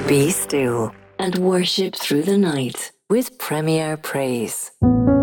Be still and worship through the night with Premier Praise.